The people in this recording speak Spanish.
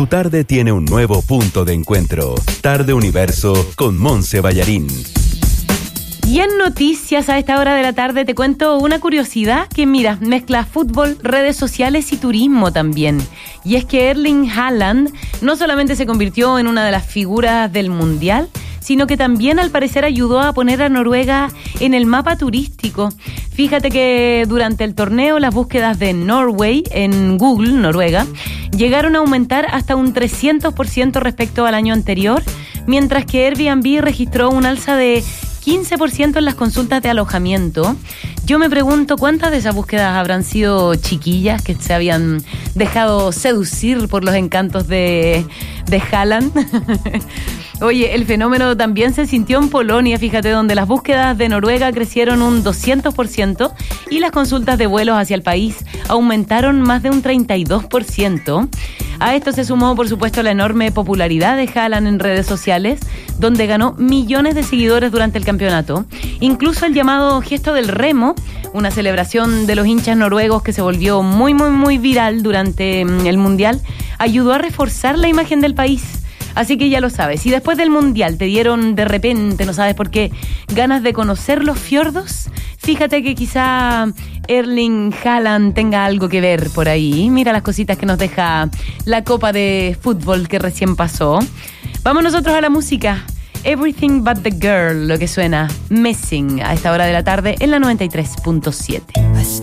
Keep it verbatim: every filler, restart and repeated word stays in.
Tu tarde tiene un nuevo punto de encuentro. Tarde Universo con Monse Ballarín. Y en noticias a esta hora de la tarde te cuento una curiosidad que, mira, mezcla fútbol, redes sociales y turismo también. Y es que Erling Haaland no solamente se convirtió en una de las figuras del Mundial, sino que también al parecer ayudó a poner a Noruega en el mapa turístico. Fíjate que durante el torneo las búsquedas de Norway en Google, Noruega, llegaron a aumentar hasta un trescientos por ciento respecto al año anterior, mientras que Airbnb registró un alza de quince por ciento en las consultas de alojamiento. Yo me pregunto cuántas de esas búsquedas habrán sido chiquillas que se habían dejado seducir por los encantos de, de Haaland. Oye, el fenómeno también se sintió en Polonia, fíjate, donde las búsquedas de Noruega crecieron un doscientos por ciento y las consultas de vuelos hacia el país aumentaron más de un treinta y dos por ciento. A esto se sumó, por supuesto, la enorme popularidad de Haaland en redes sociales, donde ganó millones de seguidores durante el campeonato. Incluso el llamado gesto del remo, una celebración de los hinchas noruegos que se volvió muy, muy, muy viral durante el Mundial, ayudó a reforzar la imagen del país. Así que ya lo sabes, si después del Mundial te dieron de repente, no sabes por qué, ganas de conocer los fiordos, fíjate que quizá Erling Haaland tenga algo que ver por ahí. Mira las cositas que nos deja la Copa de Fútbol que recién pasó. Vamos nosotros a la música. Everything But The Girl, lo que suena Missing a esta hora de la tarde en la noventa y tres punto siete.